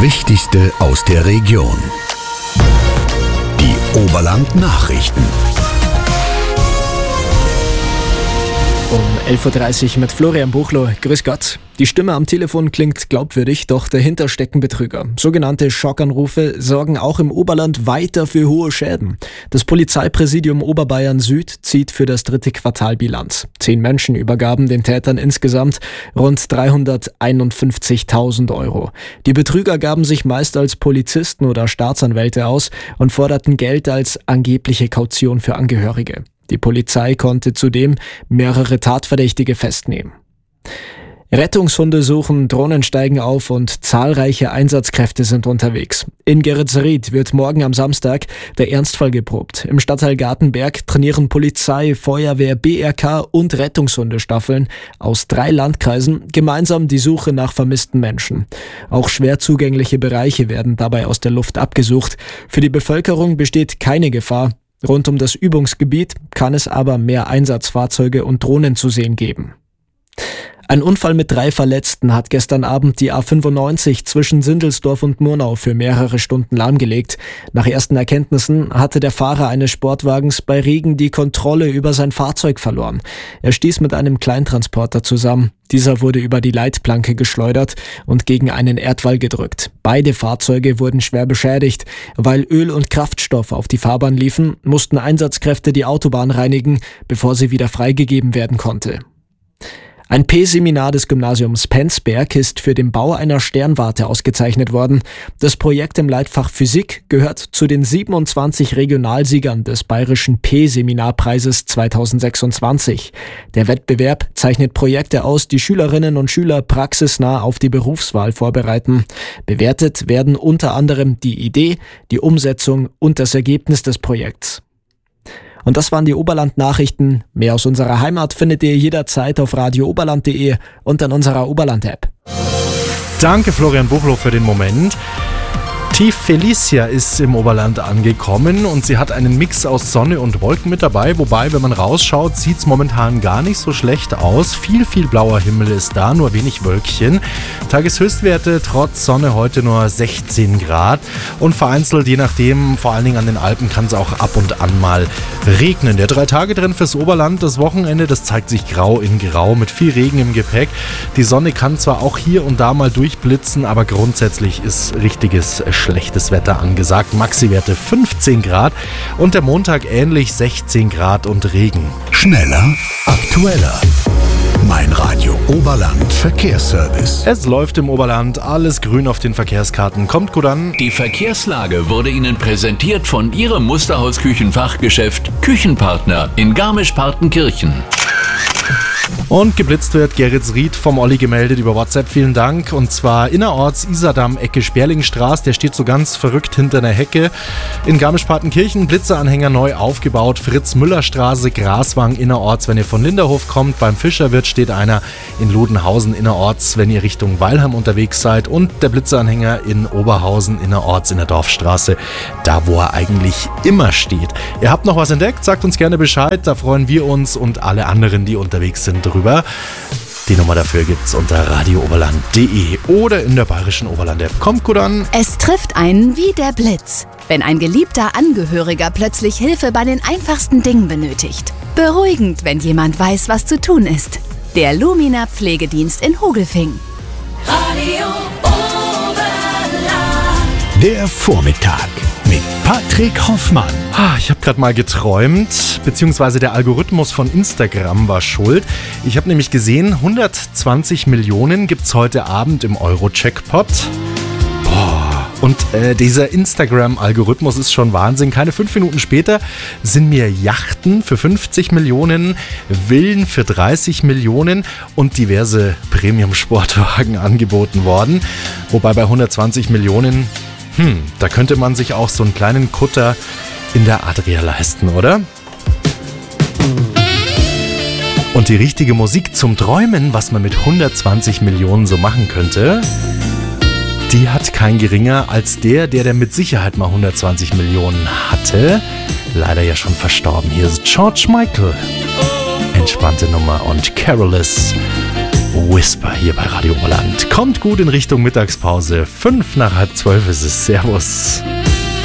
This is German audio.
Wichtigste aus der Region. Die Oberland-Nachrichten. Um 11.30 Uhr mit Florian Buchloh. Grüß Gott. Die Stimme am Telefon klingt glaubwürdig, doch dahinter stecken Betrüger. Sogenannte Schockanrufe sorgen auch im Oberland weiter für hohe Schäden. Das Polizeipräsidium Oberbayern Süd zieht für das 3. Quartal Bilanz. 10 Menschen übergaben den Tätern insgesamt rund 351.000 Euro. Die Betrüger gaben sich meist als Polizisten oder Staatsanwälte aus und forderten Geld als angebliche Kaution für Angehörige. Die Polizei konnte zudem mehrere Tatverdächtige festnehmen. Rettungshunde suchen, Drohnen steigen auf und zahlreiche Einsatzkräfte sind unterwegs. In Geretsried wird morgen am Samstag der Ernstfall geprobt. Im Stadtteil Gartenberg trainieren Polizei, Feuerwehr, BRK und Rettungshundestaffeln aus 3 Landkreisen gemeinsam die Suche nach vermissten Menschen. Auch schwer zugängliche Bereiche werden dabei aus der Luft abgesucht. Für die Bevölkerung besteht keine Gefahr. Rund um das Übungsgebiet kann es aber mehr Einsatzfahrzeuge und Drohnen zu sehen geben. Ein Unfall mit 3 Verletzten hat gestern Abend die A95 zwischen Sindelsdorf und Murnau für mehrere Stunden lahmgelegt. Nach ersten Erkenntnissen hatte der Fahrer eines Sportwagens bei Regen die Kontrolle über sein Fahrzeug verloren. Er stieß mit einem Kleintransporter zusammen. Dieser wurde über die Leitplanke geschleudert und gegen einen Erdwall gedrückt. Beide Fahrzeuge wurden schwer beschädigt. Weil Öl und Kraftstoff auf die Fahrbahn liefen, mussten Einsatzkräfte die Autobahn reinigen, bevor sie wieder freigegeben werden konnte. Ein P-Seminar des Gymnasiums Penzberg ist für den Bau einer Sternwarte ausgezeichnet worden. Das Projekt im Leitfach Physik gehört zu den 27 Regionalsiegern des Bayerischen P-Seminarpreises 2026. Der Wettbewerb zeichnet Projekte aus, die Schülerinnen und Schüler praxisnah auf die Berufswahl vorbereiten. Bewertet werden unter anderem die Idee, die Umsetzung und das Ergebnis des Projekts. Und das waren die Oberland-Nachrichten. Mehr aus unserer Heimat findet ihr jederzeit auf radiooberland.de und in unserer Oberland-App. Danke Florian Buchloh für den Moment. Tief Felicia ist im Oberland angekommen und sie hat einen Mix aus Sonne und Wolken mit dabei, wobei, wenn man rausschaut, sieht es momentan gar nicht so schlecht aus. Viel blauer Himmel ist da, nur wenig Wölkchen. Tageshöchstwerte trotz Sonne heute nur 16 Grad und vereinzelt, je nachdem, vor allen Dingen an den Alpen, kann es auch ab und an mal regnen. Der 3-Tage-Trend fürs Oberland, das Wochenende, das zeigt sich grau in grau mit viel Regen im Gepäck. Die Sonne kann zwar auch hier und da mal durchblitzen, aber grundsätzlich ist richtiges schlechtes Wetter angesagt. Maxi-Werte 15 Grad und der Montag ähnlich 16 Grad und Regen. Schneller, aktueller. Mein Radio Oberland Verkehrsservice. Es läuft im Oberland, alles grün auf den Verkehrskarten. Kommt gut an. Die Verkehrslage wurde Ihnen präsentiert von Ihrem Musterhaus-Küchenfachgeschäft Küchenpartner in Garmisch-Partenkirchen. Und geblitzt wird Geretsried vom Olli gemeldet über WhatsApp. Vielen Dank. Und zwar innerorts Isardamm, Ecke Sperlingstraße. Der steht so ganz verrückt hinter einer Hecke. In Garmisch-Partenkirchen Blitzeranhänger neu aufgebaut. Fritz-Müller-Straße, Graswang innerorts. Wenn ihr von Linderhof kommt, beim Fischerwirt steht einer. In Lodenhausen innerorts, wenn ihr Richtung Weilheim unterwegs seid. Und der Blitzeranhänger in Oberhausen innerorts in der Dorfstraße. Da, wo er eigentlich immer steht. Ihr habt noch was entdeckt? Sagt uns gerne Bescheid. Da freuen wir uns und alle anderen, die unterwegs sind, drüber. Die Nummer dafür gibt's unter radiooberland.de oder in der Bayerischen Oberland-App. Kommt gut an. Es trifft einen wie der Blitz, wenn ein geliebter Angehöriger plötzlich Hilfe bei den einfachsten Dingen benötigt. Beruhigend, wenn jemand weiß, was zu tun ist. Der Lumina Pflegedienst in Hogelfing. Radio Oberland. Der Vormittag mit Patrick Hoffmann. Ich habe gerade mal geträumt, beziehungsweise der Algorithmus von Instagram war schuld. Ich habe nämlich gesehen, 120 Millionen gibt's heute Abend im Euro-Jackpot. Und dieser Instagram-Algorithmus ist schon Wahnsinn. Keine 5 Minuten später sind mir Yachten für 50 Millionen, Villen für 30 Millionen und diverse Premium-Sportwagen angeboten worden. Wobei bei 120 Millionen, da könnte man sich auch so einen kleinen Kutter in der Adria leisten, oder? Und die richtige Musik zum Träumen, was man mit 120 Millionen so machen könnte, die hat kein geringer als der mit Sicherheit mal 120 Millionen hatte. Leider ja schon verstorben. Hier ist George Michael. Entspannte Nummer und Carolus Whisper hier bei Radio Oberland. Kommt gut in Richtung Mittagspause. 11:55 ist es. Servus.